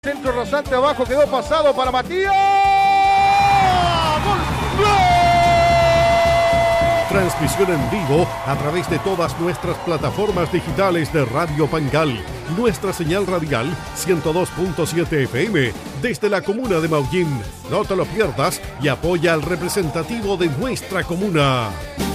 Centro rasante abajo, quedó pasado para Matías. ¡Gol! ¡Gol! Transmisión en vivo a través de todas nuestras plataformas digitales de Radio Pangal. Nuestra señal radial 102.7 FM desde la comuna de Maullín. No te lo pierdas y apoya al representativo de nuestra comuna.